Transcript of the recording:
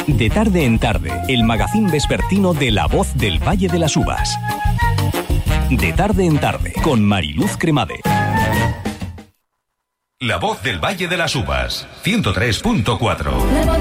De tarde en tarde, el magazín vespertino de La Voz del Valle de las Uvas. De tarde en tarde, con Mariluz Cremade. La Voz del Valle de las Uvas, 103.4.